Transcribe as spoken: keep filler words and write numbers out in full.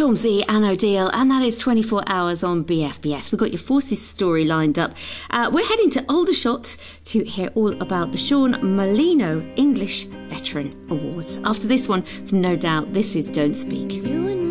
Stormzy and O'Deal, and that is twenty-four hours on B F B S. We've got your Forces story lined up. Uh, we're heading to Aldershot to hear all about the Sean Molino English Veteran Awards. After this one from No Doubt, this is Don't Speak. You and